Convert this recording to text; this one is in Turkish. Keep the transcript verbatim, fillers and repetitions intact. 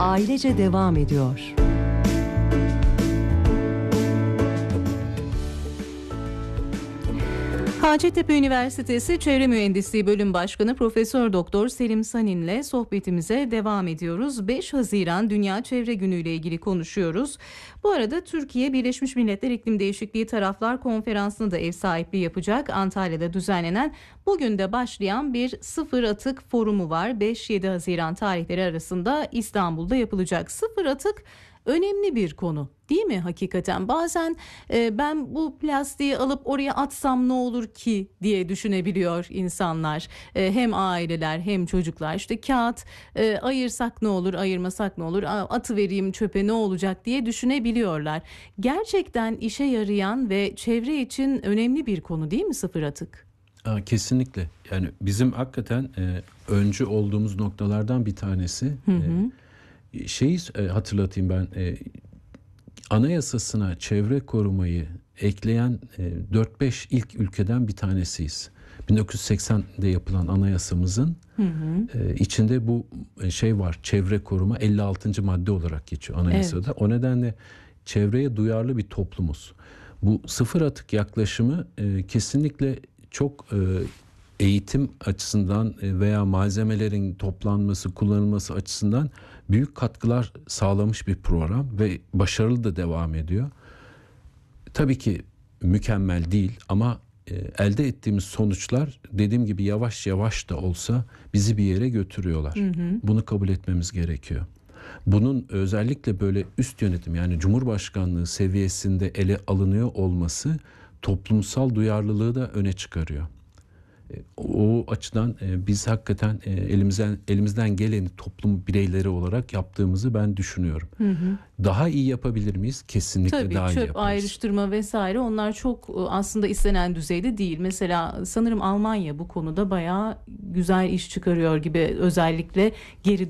ailece devam ediyor. Hacettepe Üniversitesi Çevre Mühendisliği Bölüm Başkanı Profesör Doktor Selim Sanin'le sohbetimize devam ediyoruz. beş Haziran Dünya Çevre Günü ile ilgili konuşuyoruz. Bu arada Türkiye Birleşmiş Milletler İklim Değişikliği Taraflar Konferansı'na da ev sahipliği yapacak. Antalya'da düzenlenen bugün de başlayan bir sıfır atık forumu var. beş yedi Haziran tarihleri arasında İstanbul'da yapılacak. Sıfır atık önemli bir konu, değil mi hakikaten? Bazen e, ben bu plastiği alıp oraya atsam ne olur ki diye düşünebiliyor insanlar. E, hem aileler hem çocuklar. İşte kağıt e, ayırsak ne olur, ayırmasak ne olur, atıvereyim çöpe ne olacak diye düşünebiliyorlar. Gerçekten işe yarayan ve çevre için önemli bir konu, değil mi sıfır atık? Kesinlikle. Yani bizim hakikaten e, öncü olduğumuz noktalardan bir tanesi. Hı hı. E, şeyi e, hatırlatayım ben. E, Anayasasına çevre korumayı ekleyen e, dört beş ilk ülkeden bir tanesiyiz. bin dokuz yüz seksende yapılan anayasamızın hı hı. E, içinde bu şey var. Çevre koruma elli altıncı madde olarak geçiyor anayasada. Evet. O nedenle çevreye duyarlı bir toplumuz. Bu sıfır atık yaklaşımı e, kesinlikle çok e, eğitim açısından veya malzemelerin toplanması, kullanılması açısından büyük katkılar sağlamış bir program ve başarılı da devam ediyor. Tabii ki mükemmel değil ama elde ettiğimiz sonuçlar dediğim gibi yavaş yavaş da olsa bizi bir yere götürüyorlar. Hı hı. Bunu kabul etmemiz gerekiyor. Bunun özellikle böyle üst yönetim, yani Cumhurbaşkanlığı seviyesinde ele alınıyor olması toplumsal duyarlılığı da öne çıkarıyor. O açıdan biz hakikaten elimizden elimizden geleni toplum bireyleri olarak yaptığımızı ben düşünüyorum. Hı hı. Daha iyi yapabilir miyiz? Kesinlikle Tabii, daha iyi yaparız. Tabii çöp ayrıştırma vesaire, onlar çok aslında istenen düzeyde değil. Mesela sanırım Almanya bu konuda bayağı güzel iş çıkarıyor gibi, özellikle geri